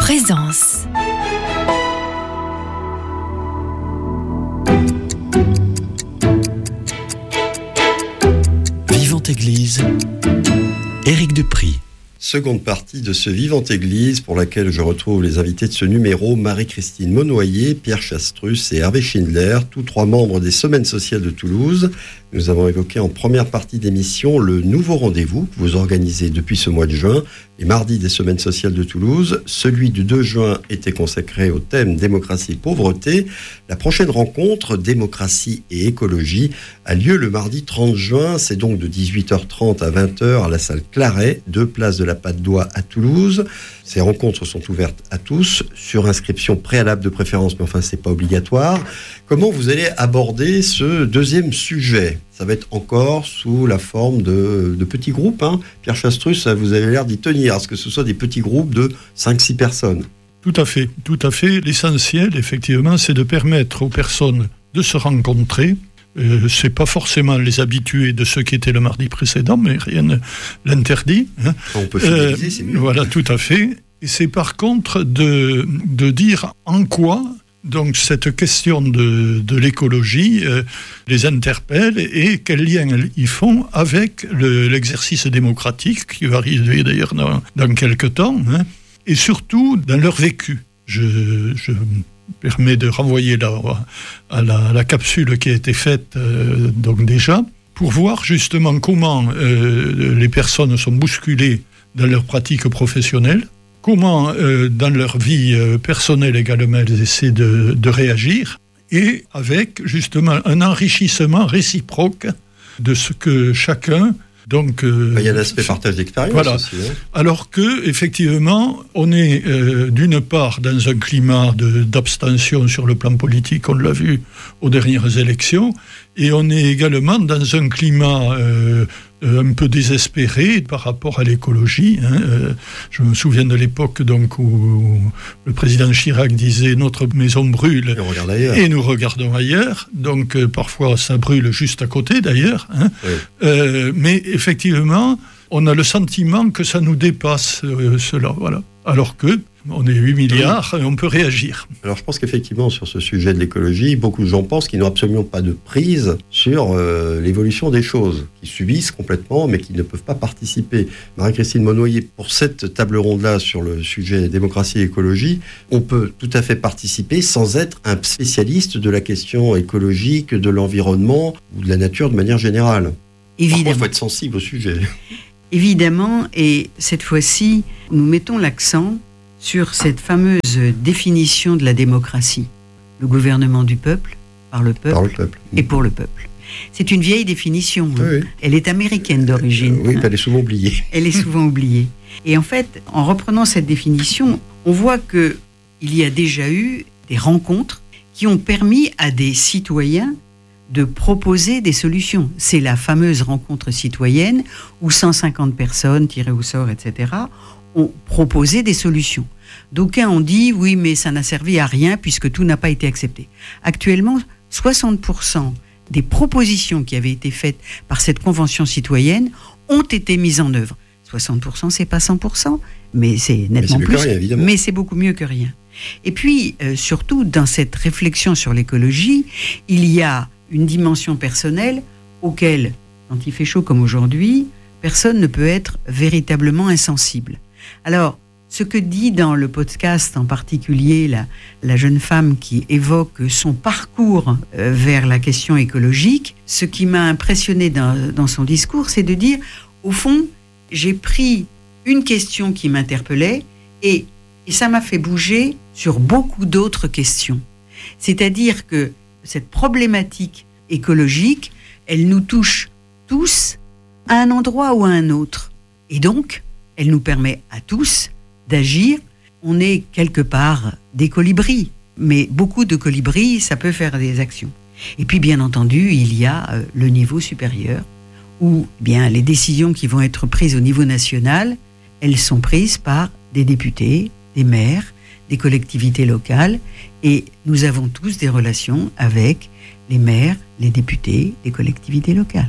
Présence. Vivante Église, Éric Dupry. Seconde partie de ce Vivante Église pour laquelle je retrouve les invités de ce numéro, Marie-Christine Monnoyer, Pierre Chastrus et Hervé Schindler, tous trois membres des Semaines sociales de Toulouse. Nous avons évoqué en première partie d'émission le nouveau rendez-vous que vous organisez depuis ce mois de juin, les mardis des Semaines sociales de Toulouse. Celui du 2 juin était consacré au thème démocratie et pauvreté. La prochaine rencontre, démocratie et écologie, a lieu le mardi 30 juin. C'est donc de 18h30 à 20h à la salle Claret, 2 places de la Patte d'Oie à Toulouse. Ces rencontres sont ouvertes à tous, sur inscription préalable de préférence, mais enfin c'est pas obligatoire. Comment vous allez aborder ce deuxième sujet ? Ça va être encore sous la forme de petits groupes. Pierre Chastrus, vous avez l'air d'y tenir, à ce que ce soit des petits groupes de 5-6 personnes. Tout à fait. L'essentiel, effectivement, c'est de permettre aux personnes de se rencontrer. C'est pas forcément les habitués de ceux qui étaient le mardi précédent, mais rien ne l'interdit. On peut fidéliser, c'est mieux. Voilà, tout à fait. Et c'est par contre de dire en quoi donc cette question de l'écologie les interpelle et quel lien ils font avec l'exercice démocratique qui va arriver d'ailleurs dans quelques temps, et surtout dans leur vécu. Je me permets de renvoyer à la capsule qui a été faite donc déjà, pour voir justement comment les personnes sont bousculées dans leur pratique professionnelle, comment dans leur vie personnelle également elles essaient de réagir, et avec justement un enrichissement réciproque de ce que chacun... Donc, il y a l'aspect partage d'expérience, voilà. Aussi. Alors que, effectivement, on est d'une part dans un climat d'abstention sur le plan politique, on l'a vu aux dernières élections, et on est également dans un climat un peu désespéré par rapport à l'écologie. Je me souviens de l'époque donc, où le président Chirac disait « Notre maison brûle et nous regardons ailleurs ». Donc parfois ça brûle juste à côté d'ailleurs. Oui. Mais effectivement, on a le sentiment que ça nous dépasse cela. Voilà. Alors que on est 8 milliards et on peut réagir. Alors je pense qu'effectivement sur ce sujet de l'écologie, beaucoup de gens pensent qu'ils n'ont absolument pas de prise sur l'évolution des choses, qui subissent complètement mais qui ne peuvent pas participer. Marie-Christine Monnoyer, pour cette table ronde-là sur le sujet démocratie et écologie, on peut tout à fait participer sans être un spécialiste de la question écologique, de l'environnement ou de la nature de manière générale. Évidemment. Parfois, il faut être sensible au sujet. Évidemment, et cette fois-ci, nous mettons l'accent sur cette fameuse définition de la démocratie. Le gouvernement du peuple, par le peuple et pour le peuple. C'est une vieille définition. Oui. Elle est américaine d'origine. Oui, elle est souvent oubliée. Elle est souvent oubliée. Et en fait, en reprenant cette définition, on voit qu'il y a déjà eu des rencontres qui ont permis à des citoyens de proposer des solutions. C'est la fameuse rencontre citoyenne où 150 personnes tirées au sort, etc., ont proposé des solutions. D'aucuns ont dit, oui, mais ça n'a servi à rien puisque tout n'a pas été accepté. Actuellement, 60% des propositions qui avaient été faites par cette convention citoyenne ont été mises en œuvre. 60%, c'est pas 100%, mais c'est nettement plus. Rien, mais c'est beaucoup mieux que rien. Et puis, surtout, dans cette réflexion sur l'écologie, il y a une dimension personnelle auquel, quand il fait chaud comme aujourd'hui, personne ne peut être véritablement insensible. Alors, ce que dit dans le podcast en particulier la jeune femme qui évoque son parcours vers la question écologique, ce qui m'a impressionné dans son discours, c'est de dire, au fond, j'ai pris une question qui m'interpellait et ça m'a fait bouger sur beaucoup d'autres questions. C'est-à-dire que cette problématique écologique, elle nous touche tous à un endroit ou à un autre. Et donc, elle nous permet à tous d'agir. On est quelque part des colibris, mais beaucoup de colibris, ça peut faire des actions. Et puis, bien entendu, il y a le niveau supérieur, où bien les décisions qui vont être prises au niveau national, elles sont prises par des députés, des maires, des collectivités locales, et nous avons tous des relations avec les maires, les députés, les collectivités locales.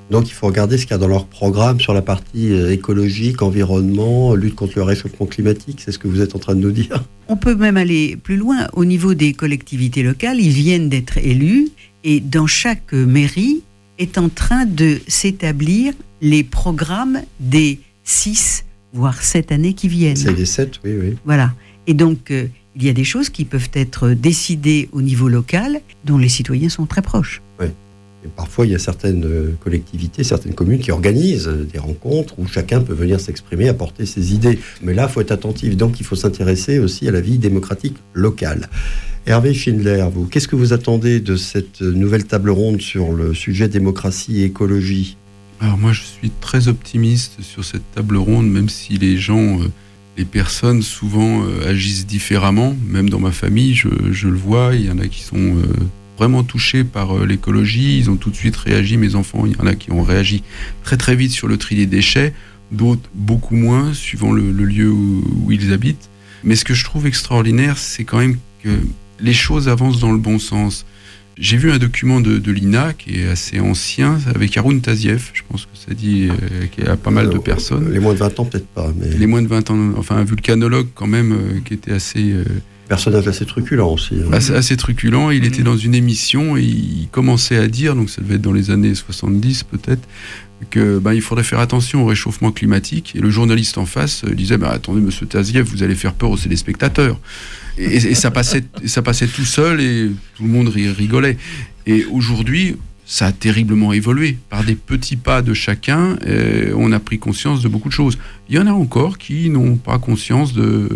Donc il faut regarder ce qu'il y a dans leur programme sur la partie écologique, environnement, lutte contre le réchauffement climatique. C'est ce que vous êtes en train de nous dire. On peut même aller plus loin. Au niveau des collectivités locales, ils viennent d'être élus et dans chaque mairie est en train de s'établir les programmes des 6 voire 7 années qui viennent. C'est les 7, oui. Voilà. Et donc, il y a des choses qui peuvent être décidées au niveau local, dont les citoyens sont très proches. Oui. Et parfois, il y a certaines collectivités, certaines communes qui organisent des rencontres où chacun peut venir s'exprimer, apporter ses idées. Mais là, il faut être attentif. Donc, il faut s'intéresser aussi à la vie démocratique locale. Hervé Schindler, vous, qu'est-ce que vous attendez de cette nouvelle table ronde sur le sujet démocratie et écologie ? Alors moi, je suis très optimiste sur cette table ronde, même si les gens, les personnes souvent agissent différemment. Même dans ma famille, je le vois, il y en a qui sont vraiment touchés par l'écologie. Ils ont tout de suite réagi, mes enfants. Il y en a qui ont réagi très très vite sur le tri des déchets, d'autres beaucoup moins, suivant le lieu où ils habitent. Mais ce que je trouve extraordinaire, c'est quand même que les choses avancent dans le bon sens. J'ai vu un document de l'INA qui est assez ancien, avec Haroun Tazieff, je pense que ça dit qu'il y a pas mal de personnes. Les moins de 20 ans, peut-être pas. Mais... Les moins de 20 ans, enfin un vulcanologue quand même, qui était assez... personnage assez truculent aussi. Assez truculent, il était dans une émission et il commençait à dire, donc ça devait être dans les années 70 peut-être, que il faudrait faire attention au réchauffement climatique. Et le journaliste en face disait attendez, monsieur Tazieff, vous allez faire peur aux téléspectateurs. Et ça passait tout seul et tout le monde rigolait. Et aujourd'hui, ça a terriblement évolué. Par des petits pas de chacun, on a pris conscience de beaucoup de choses. Il y en a encore qui n'ont pas conscience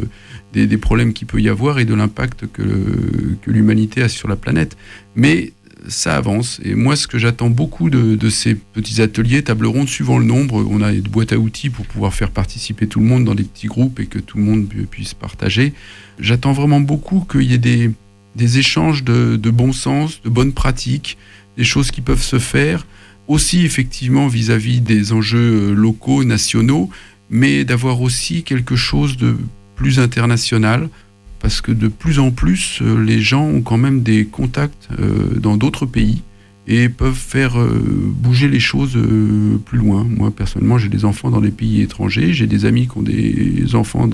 des problèmes qu'il peut y avoir et de l'impact que l'humanité a sur la planète. Mais ça avance. Et moi, ce que j'attends beaucoup de ces petits ateliers, table ronde, suivant le nombre, on a des boîtes à outils pour pouvoir faire participer tout le monde dans des petits groupes et que tout le monde puisse partager. J'attends vraiment beaucoup qu'il y ait des échanges de bon sens, de bonnes pratiques, des choses qui peuvent se faire, aussi effectivement vis-à-vis des enjeux locaux, nationaux, mais d'avoir aussi quelque chose de plus international, parce que de plus en plus, les gens ont quand même des contacts dans d'autres pays et peuvent faire bouger les choses plus loin. Moi, personnellement, j'ai des enfants dans des pays étrangers, j'ai des amis qui ont des enfants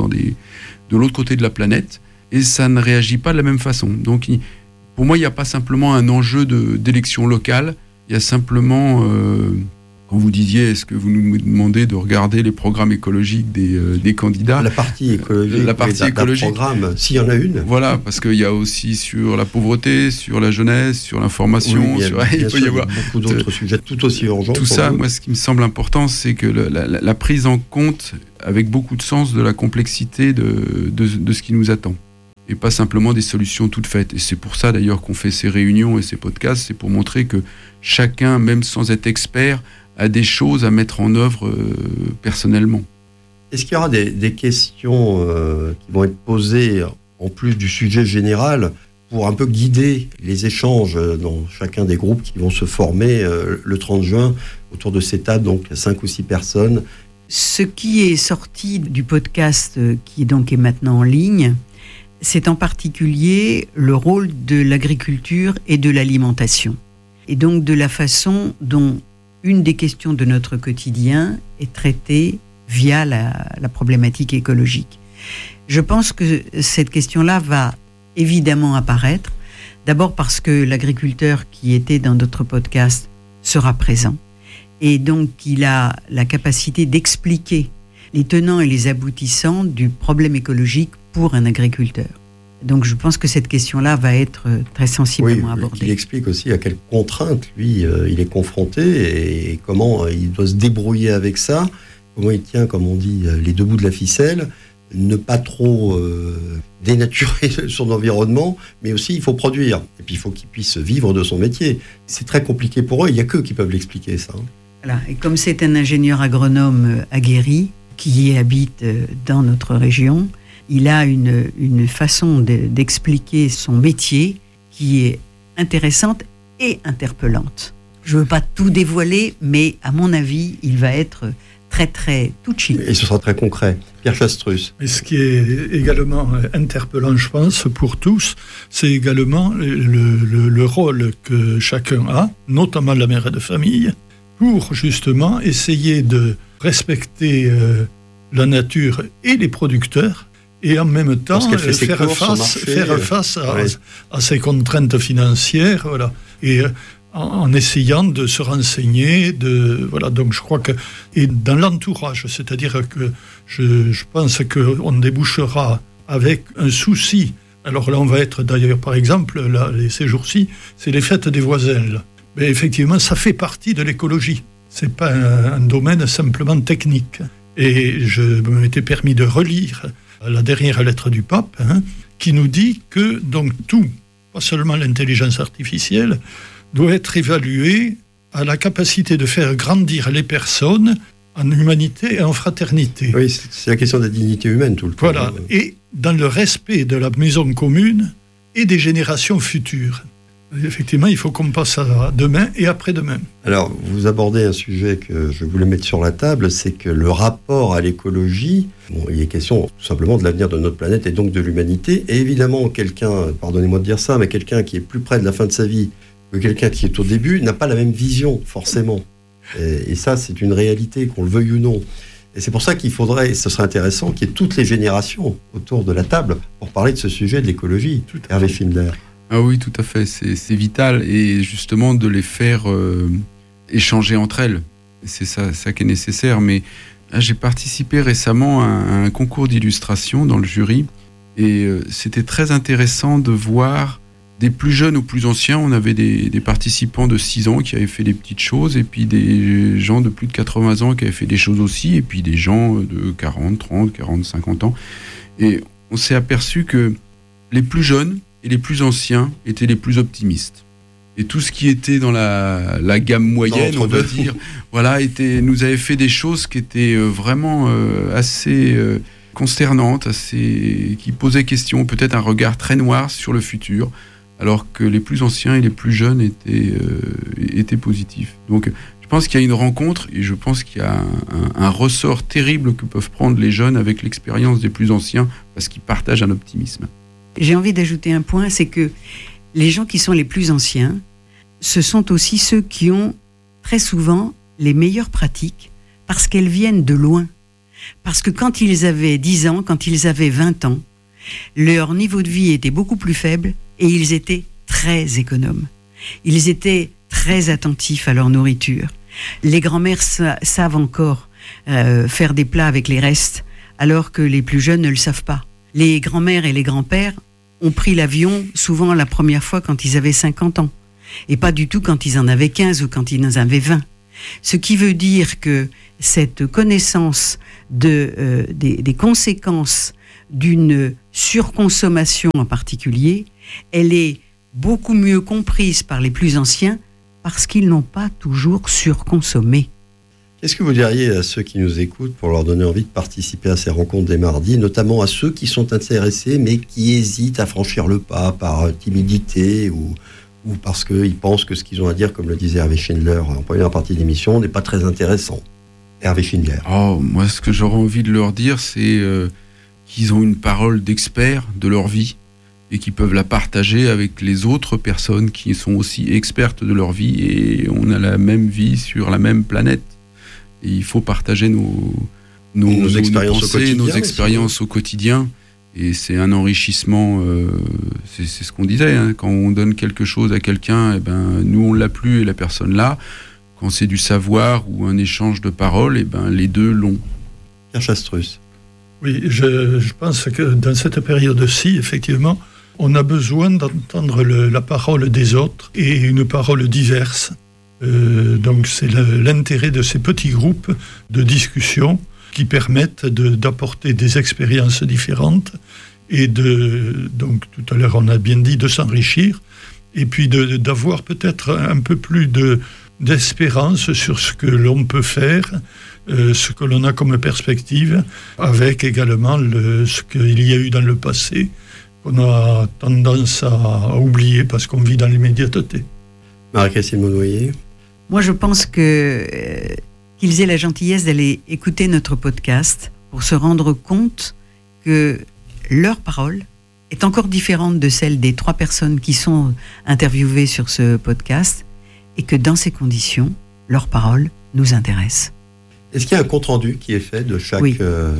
de l'autre côté de la planète, et ça ne réagit pas de la même façon. Donc, pour moi, il n'y a pas simplement un enjeu d'élection locale, il y a simplement... Quand vous disiez, est-ce que vous nous demandez de regarder les programmes écologiques des candidats ? La partie écologique. La partie écologique. Programme, s'il y en a une. Voilà, parce qu'il y a aussi sur la pauvreté, sur la jeunesse, sur l'information. Oui, il peut y avoir beaucoup d'autres sujets tout aussi urgents. Tout ça, moi, ce qui me semble important, c'est que la prise en compte, avec beaucoup de sens, de la complexité de ce qui nous attend. Et pas simplement des solutions toutes faites. Et c'est pour ça, d'ailleurs, qu'on fait ces réunions et ces podcasts, c'est pour montrer que chacun, même sans être expert, a des choses à mettre en œuvre personnellement. Est-ce qu'il y aura des questions qui vont être posées en plus du sujet général pour un peu guider les échanges dans chacun des groupes qui vont se former le 30 juin autour de ces tables, donc 5 ou 6 personnes? Ce qui est sorti du podcast qui est maintenant en ligne, c'est en particulier le rôle de l'agriculture et de l'alimentation. Et donc de la façon dont une des questions de notre quotidien est traitée via la problématique écologique. Je pense que cette question-là va évidemment apparaître, d'abord parce que l'agriculteur qui était dans notre podcast sera présent, et donc il a la capacité d'expliquer les tenants et les aboutissants du problème écologique pour un agriculteur. Donc je pense que cette question-là va être très sensiblement abordée. Il explique aussi à quelles contraintes, lui, il est confronté et comment il doit se débrouiller avec ça, comment il tient, comme on dit, les deux bouts de la ficelle, ne pas trop dénaturer son environnement, mais aussi il faut produire. Et puis il faut qu'il puisse vivre de son métier. C'est très compliqué pour eux, il n'y a qu'eux qui peuvent l'expliquer, ça. Voilà. Et comme c'est un ingénieur agronome aguerri qui y habite dans notre région, il a une façon d'expliquer son métier qui est intéressante et interpellante. Je ne veux pas tout dévoiler, mais à mon avis, il va être très, très touchy. Et ce sera très concret. Pierre Chastrus. Et ce qui est également interpellant, je pense, pour tous, c'est également le rôle que chacun a, notamment la mère de famille, pour justement essayer de respecter la nature et les producteurs, et en même temps faire face à ces contraintes financières, voilà. Et en essayant de se renseigner, voilà. Donc je crois que, et dans l'entourage, c'est-à-dire que je pense qu'on débouchera avec un souci. Alors là, on va être d'ailleurs, par exemple, là, ces jours-ci, c'est les fêtes des voisins, là. Mais effectivement, ça fait partie de l'écologie. C'est pas un domaine simplement technique. Et je m'étais permis de relire la dernière lettre du pape, qui nous dit que donc tout, pas seulement l'intelligence artificielle, doit être évalué à la capacité de faire grandir les personnes en humanité et en fraternité. Oui, c'est la question de la dignité humaine tout le temps. Voilà, et dans le respect de la maison commune et des générations futures. Effectivement, il faut qu'on passe à demain et après-demain. Alors, vous abordez un sujet que je voulais mettre sur la table, c'est que le rapport à l'écologie, il est question tout simplement de l'avenir de notre planète et donc de l'humanité. Et évidemment, quelqu'un, pardonnez-moi de dire ça, mais quelqu'un qui est plus près de la fin de sa vie que quelqu'un qui est au début n'a pas la même vision, forcément. Et ça, c'est une réalité, qu'on le veuille ou non. Et c'est pour ça qu'il faudrait, et ce serait intéressant, qu'il y ait toutes les générations autour de la table pour parler de ce sujet de l'écologie. Hervé Schindler. Ah oui, tout à fait, c'est vital, et justement de les faire échanger entre elles. C'est ça qui est nécessaire. Mais là, j'ai participé récemment à un concours d'illustration dans le jury, et c'était très intéressant de voir des plus jeunes aux plus anciens. On avait des participants de 6 ans qui avaient fait des petites choses, et puis des gens de plus de 80 ans qui avaient fait des choses aussi, et puis des gens de 40, 30, 40, 50 ans. Et on s'est aperçu que les plus jeunes et les plus anciens étaient les plus optimistes. Et tout ce qui était dans la gamme moyenne, on va dire, voilà, nous avait fait des choses qui étaient vraiment assez consternantes, qui posaient question, peut-être un regard très noir sur le futur, alors que les plus anciens et les plus jeunes étaient positifs. Donc je pense qu'il y a une rencontre, et je pense qu'il y a un ressort terrible que peuvent prendre les jeunes avec l'expérience des plus anciens, parce qu'ils partagent un optimisme. J'ai envie d'ajouter un point, c'est que les gens qui sont les plus anciens, ce sont aussi ceux qui ont très souvent les meilleures pratiques, parce qu'elles viennent de loin. Parce que quand ils avaient 10 ans, quand ils avaient 20 ans, leur niveau de vie était beaucoup plus faible, et ils étaient très économes. Ils étaient très attentifs à leur nourriture. Les grands-mères savent encore faire des plats avec les restes, alors que les plus jeunes ne le savent pas. Les grands-mères et les grands-pères ont pris l'avion souvent la première fois quand ils avaient 50 ans, et pas du tout quand ils en avaient 15 ou quand ils en avaient 20. Ce qui veut dire que cette connaissance des conséquences d'une surconsommation en particulier, elle est beaucoup mieux comprise par les plus anciens parce qu'ils n'ont pas toujours surconsommé. Qu'est-ce que vous diriez à ceux qui nous écoutent pour leur donner envie de participer à ces rencontres des mardis, notamment à ceux qui sont intéressés mais qui hésitent à franchir le pas par timidité ou parce qu'ils pensent que ce qu'ils ont à dire, comme le disait Hervé Schindler en première partie d'émission, n'est pas très intéressant? Hervé Schindler. Moi, ce que j'aurais envie de leur dire, c'est qu'ils ont une parole d'experts de leur vie et qu'ils peuvent la partager avec les autres personnes qui sont aussi expertes de leur vie, et on a la même vie sur la même planète. Et il faut partager nos expériences au quotidien. Et c'est un enrichissement, c'est ce qu'on disait, quand on donne quelque chose à quelqu'un, nous on l'a plus et la personne l'a. Quand c'est du savoir ou un échange de paroles, les deux l'ont. Pierre Chastrus. Oui, je pense que dans cette période-ci, effectivement, on a besoin d'entendre la parole des autres et une parole diverse. Donc c'est l'intérêt de ces petits groupes de discussion qui permettent d'apporter des expériences différentes et donc tout à l'heure on a bien dit, de s'enrichir et puis d'avoir peut-être un peu plus d'espérance sur ce que l'on peut faire, ce que l'on a comme perspective, avec également ce qu'il y a eu dans le passé qu'on a tendance à oublier parce qu'on vit dans l'immédiateté. Marie-Christine Monnoyer. Moi, je pense qu'ils aient la gentillesse d'aller écouter notre podcast pour se rendre compte que leur parole est encore différente de celle des 3 personnes qui sont interviewées sur ce podcast, et que dans ces conditions, leur parole nous intéresse. Est-ce qu'il y a un compte-rendu qui est fait de chaque rencontre ?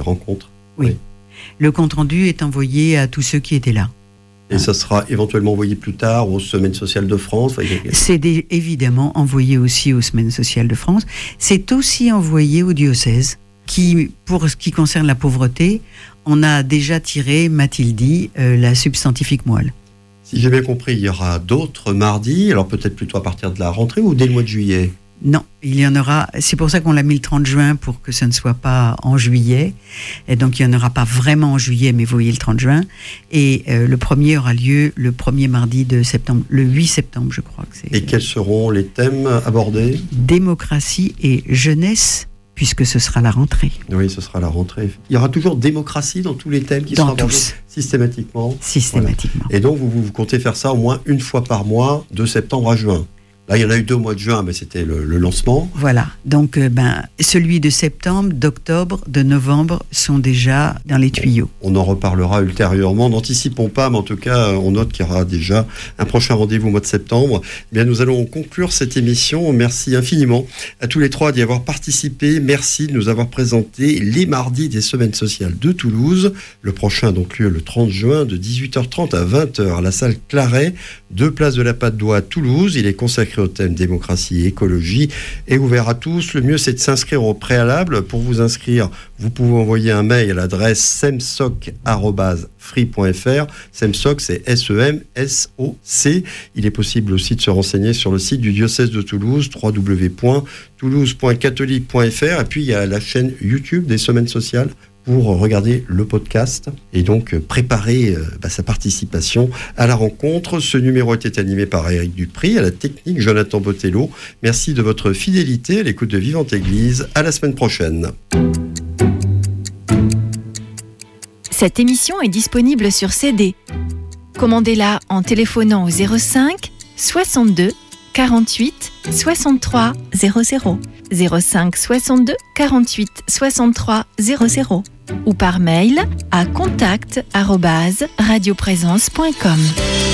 Oui. Le compte-rendu est envoyé à tous ceux qui étaient là. Et ça sera éventuellement envoyé plus tard aux Semaines sociales de France. C'est évidemment envoyé aussi aux Semaines sociales de France. C'est aussi envoyé au diocèse qui, pour ce qui concerne la pauvreté, on a déjà tiré, m'a-t-il dit, la substantifique moelle. Si j'ai bien compris, il y aura d'autres mardis, alors peut-être plutôt à partir de la rentrée ou dès le mois de juillet ? Non, il y en aura. C'est pour ça qu'on l'a mis le 30 juin pour que ce ne soit pas en juillet. Et donc il n'y en aura pas vraiment en juillet, mais vous voyez le 30 juin. Et le premier aura lieu le premier mardi de septembre, le 8 septembre, je crois que c'est. Et quels seront les thèmes abordés ? Démocratie et jeunesse, puisque ce sera la rentrée. Oui, ce sera la rentrée. Il y aura toujours démocratie dans tous les thèmes qui seront abordés systématiquement. Systématiquement. Voilà. Et donc vous comptez faire ça au moins une fois par mois, de septembre à juin. Là, il y en a eu 2 au mois de juin, mais c'était le lancement. Voilà. Donc, celui de septembre, d'octobre, de novembre sont déjà dans les tuyaux. On en reparlera ultérieurement. N'anticipons pas, mais en tout cas, on note qu'il y aura déjà un prochain rendez-vous au mois de septembre. Eh bien, nous allons conclure cette émission. Merci infiniment à tous les 3 d'y avoir participé. Merci de nous avoir présenté les mardis des Semaines sociales de Toulouse. Le prochain, donc, lieu le 30 juin, de 18h30 à 20h, à la salle Claret, 2 place de la Patte d'Oie à Toulouse. Il est consacré au thème démocratie et écologie et ouvert à tous. Le mieux, c'est de s'inscrire au préalable. Pour vous inscrire, vous pouvez envoyer un mail à l'adresse semsoc@free.fr. Semsoc, c'est SEMSOC. Il est possible aussi de se renseigner sur le site du diocèse de Toulouse, www.toulouse.catholique.fr. Et puis, il y a la chaîne YouTube des Semaines sociales pour regarder le podcast et donc préparer sa participation à la rencontre. Ce numéro était animé par Éric Dupry, à la technique Jonathan Botello. Merci de votre fidélité à l'écoute de Vivante Église. À la semaine prochaine. Cette émission est disponible sur CD. Commandez-la en téléphonant au 05 62 48 63 00. 05 62 48 63 00 ou par mail à contact@radioprésence.com.